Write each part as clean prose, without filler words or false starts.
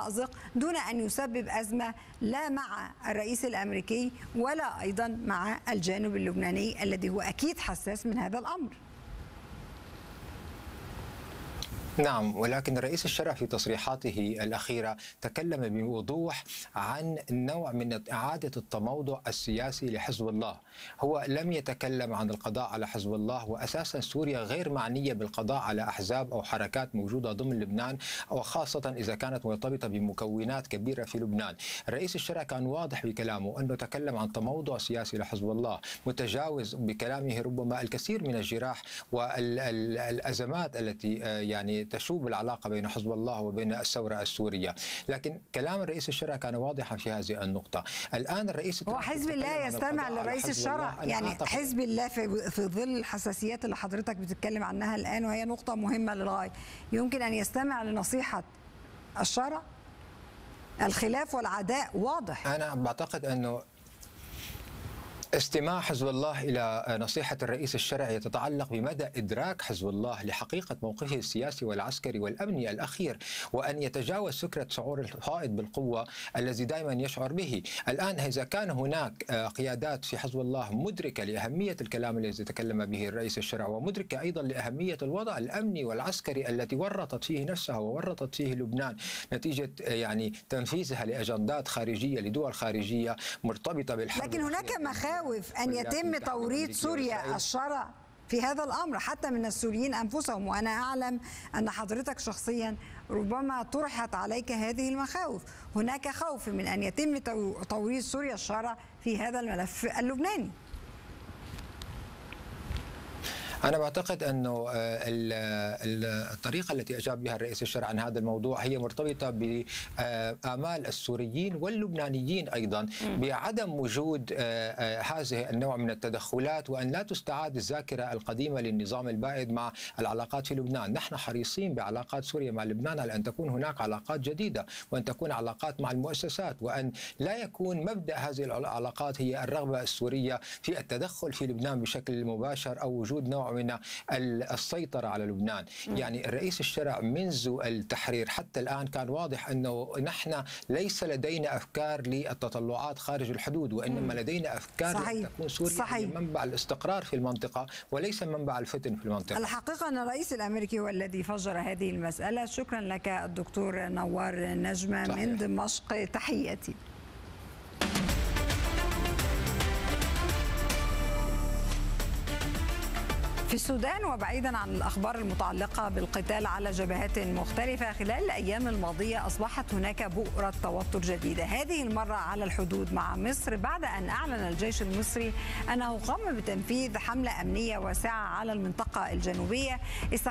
مأزق دون أن يسبب أزمة لا مع الرئيس الأمريكي ولا أيضا مع الجانب اللبناني الذي هو أكيد حساس من هذا الأمر. نعم، ولكن رئيس الشرع في تصريحاته الأخيرة تكلم بوضوح عن نوع من إعادة التموضع السياسي لحزب الله. هو لم يتكلم عن القضاء على حزب الله، وأساسا سوريا غير معنية بالقضاء على أحزاب أو حركات موجودة ضمن لبنان، وخاصة إذا كانت مرتبطة بمكونات كبيرة في لبنان. رئيس الشرع كان واضح بكلامه أنه تكلم عن تموضع سياسي لحزب الله، متجاوز بكلامه ربما الكثير من الجراح والأزمات التي يعني تشوب العلاقة بين حزب الله وبين الثورة السورية. لكن كلام الرئيس الشرع كان واضحا في هذه النقطة. الآن الرئيس هو حزب الله يستمع لرئيس الشرع، يعني حزب الله في ظل الحساسيات اللي حضرتك بتتكلم عنها الآن، وهي نقطة مهمة للغاية، يمكن أن يستمع لنصيحة الشرع؟ الخلاف والعداء واضح. أنا بعتقد أنه استماع حزب الله إلى نصيحة الرئيس الشرعي تتعلق بمدى إدراك حزب الله لحقيقة موقفه السياسي والعسكري والأمني الأخير، وأن يتجاوز فكرة شعور القائد بالقوة الذي دائما يشعر به. الآن إذا كان هناك قيادات في حزب الله مدركة لأهمية الكلام الذي تكلم به الرئيس الشرعي، ومدركة أيضا لأهمية الوضع الأمني والعسكري التي ورطت فيه نفسها وورطت فيه لبنان نتيجة يعني تنفيذها لأجندات خارجية لدول خارجية مرتبطة بالحرب. لكن هناك مخاوف أن يتم توريط سوريا الشرع في هذا الأمر حتى من السوريين أنفسهم، وأنا أعلم أن حضرتك شخصيا ربما طرحت عليك هذه المخاوف. هناك خوف من أن يتم توريط سوريا الشرع في هذا الملف اللبناني. أنا بعتقد أنه الطريقة التي أجاب بها الرئيس الشرع عن هذا الموضوع هي مرتبطة بآمال السوريين واللبنانيين أيضا بعدم وجود هذه النوع من التدخلات، وأن لا تستعاد الذاكرة القديمة للنظام البائد مع العلاقات في لبنان. نحن حريصين بعلاقات سوريا مع لبنان على أن تكون هناك علاقات جديدة، وأن تكون علاقات مع المؤسسات، وأن لا يكون مبدأ هذه العلاقات هي الرغبة السورية في التدخل في لبنان بشكل مباشر أو وجود نوع من السيطرة على لبنان. يعني الرئيس الشرع منذ التحرير حتى الآن كان واضح أنه نحن ليس لدينا أفكار للتطلعات خارج الحدود، وإنما لدينا أفكار تكون سوريا منبع الاستقرار في المنطقة وليس منبع الفتن في المنطقة. الحقيقة أن الرئيس الأمريكي هو الذي فجر هذه المسألة. شكرا لك الدكتور نوار نجمة من دمشق، تحياتي. في السودان، وبعيدا عن الأخبار المتعلقة بالقتال على جبهات مختلفة، خلال الأيام الماضية أصبحت هناك بؤرة توتر جديدة، هذه المرة على الحدود مع مصر، بعد أن أعلن الجيش المصري أنه قام بتنفيذ حملة أمنية واسعة على المنطقة الجنوبية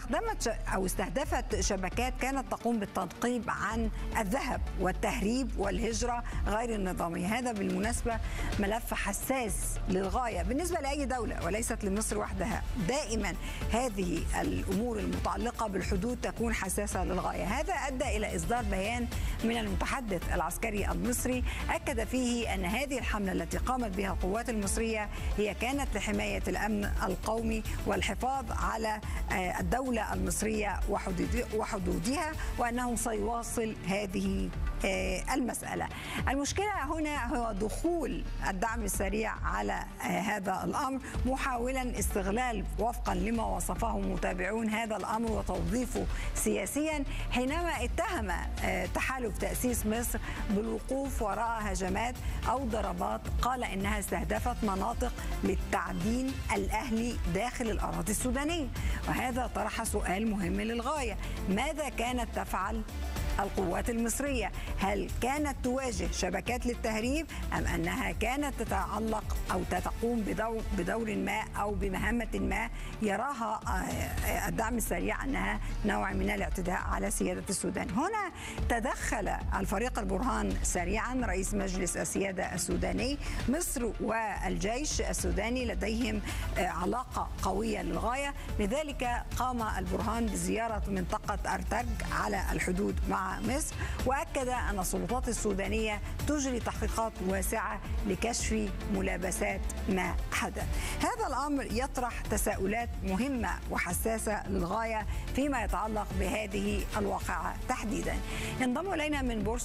استهدفت شبكات كانت تقوم بالتنقيب عن الذهب والتهريب والهجرة غير النظامية. هذا بالمناسبة ملف حساس للغاية بالنسبة لأي دولة وليست لمصر وحدها. دائما هذه الأمور المتعلقة بالحدود تكون حساسة للغاية. هذا أدى إلى إصدار بيان من المتحدث العسكري المصري أكد فيه أن هذه الحملة التي قامت بها القوات المصرية هي كانت لحماية الأمن القومي والحفاظ على الدولة المصرية وحدودها، وأنه سيواصل هذه المسألة. المشكلة هنا هو دخول الدعم السريع على هذا الأمر، محاولا استغلال وفقا لما وصفه متابعون هذا الأمر وتوظيفه سياسيا، حينما اتهم تحالف تأسيس مصر بالوقوف وراء هجمات أو ضربات قال إنها استهدفت مناطق للتعدين الأهلي داخل الأراضي السودانية. وهذا طرح سؤال مهم للغاية: ماذا كانت تفعل القوات المصرية؟ هل كانت تواجه شبكات للتهريب أم أنها كانت تتعلق أو تقوم بدور ما أو بمهمة ما يراها الدعم السريع أنها نوع من الاعتداء على سيادة السودان؟ هنا تدخل الفريق البرهان سريعا، رئيس مجلس السيادة السوداني. مصر والجيش السوداني لديهم علاقة قوية للغاية، لذلك قام البرهان بزيارة منطقة أرتج على الحدود مع مصر، وأكد أن السلطات السودانية تجري تحقيقات واسعة لكشف ملابسات ما حدث. هذا الأمر يطرح تساؤلات مهمة وحساسة للغاية فيما يتعلق بهذه الواقعة تحديدا. ينضم إلينا من بورسعيد